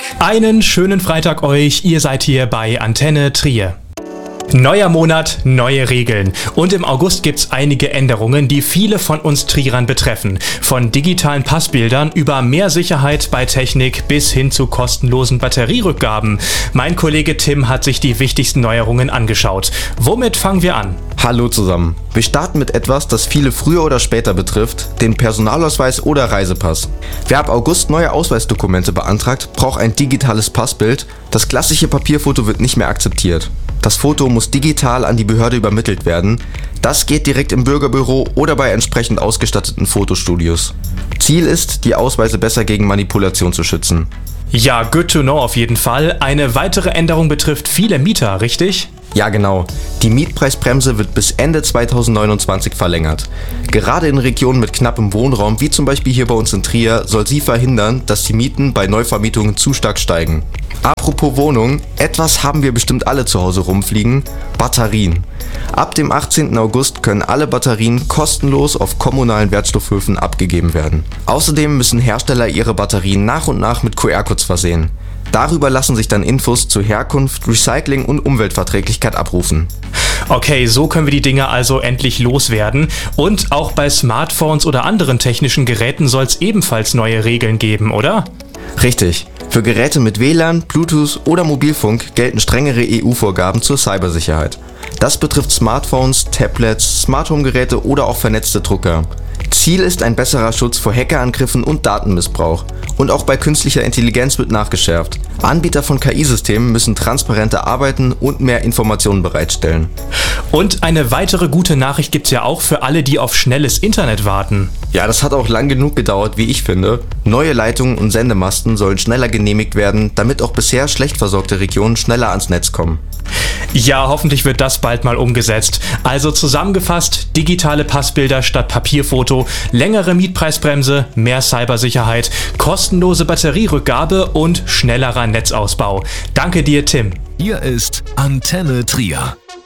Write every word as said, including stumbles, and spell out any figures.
Einen schönen Freitag euch, ihr seid hier bei Antenne Trier. Neuer Monat, neue Regeln. Und im August gibt's einige Änderungen, die viele von uns Trierern betreffen. Von digitalen Passbildern über mehr Sicherheit bei Technik bis hin zu kostenlosen Batterierückgaben. Mein Kollege Tim hat sich die wichtigsten Neuerungen angeschaut. Womit fangen wir an? Hallo zusammen. Wir starten mit etwas, das viele früher oder später betrifft, den Personalausweis oder Reisepass. Wer ab August neue Ausweisdokumente beantragt, braucht ein digitales Passbild. Das klassische Papierfoto wird nicht mehr akzeptiert. Das Foto muss digital an die Behörde übermittelt werden. Das geht direkt im Bürgerbüro oder bei entsprechend ausgestatteten Fotostudios. Ziel ist, die Ausweise besser gegen Manipulation zu schützen. Ja, good to know auf jeden Fall. Eine weitere Änderung betrifft viele Mieter, richtig? Ja genau, die Mietpreisbremse wird bis Ende zweitausendneunundzwanzig verlängert. Gerade in Regionen mit knappem Wohnraum, wie zum Beispiel hier bei uns in Trier, soll sie verhindern, dass die Mieten bei Neuvermietungen zu stark steigen. Apropos Wohnung, etwas haben wir bestimmt alle zu Hause rumfliegen: Batterien. Ab dem achtzehnten August können alle Batterien kostenlos auf kommunalen Wertstoffhöfen abgegeben werden. Außerdem müssen Hersteller ihre Batterien nach und nach mit Q R-Codes versehen. Darüber lassen sich dann Infos zu Herkunft, Recycling und Umweltverträglichkeit abrufen. Okay, so können wir die Dinge also endlich loswerden. Und auch bei Smartphones oder anderen technischen Geräten soll es ebenfalls neue Regeln geben, oder? Richtig. Für Geräte mit W L A N, Bluetooth oder Mobilfunk gelten strengere E U-Vorgaben zur Cybersicherheit. Das betrifft Smartphones, Tablets, Smart Home Geräte oder auch vernetzte Drucker. Ziel ist ein besserer Schutz vor Hackerangriffen und Datenmissbrauch. Und auch bei künstlicher Intelligenz wird nachgeschärft. Anbieter von K I-Systemen müssen transparenter arbeiten und mehr Informationen bereitstellen. Und eine weitere gute Nachricht gibt's ja auch für alle, die auf schnelles Internet warten. Ja, das hat auch lang genug gedauert, wie ich finde. Neue Leitungen und Sendemasten sollen schneller genehmigt werden, damit auch bisher schlecht versorgte Regionen schneller ans Netz kommen. Ja, hoffentlich wird das bald mal umgesetzt. Also zusammengefasst, digitale Passbilder statt Papierfoto, längere Mietpreisbremse, mehr Cybersicherheit, kostenlose Batterierückgabe und schnellerer Netzausbau. Danke dir, Tim. Hier ist Antenne Trier.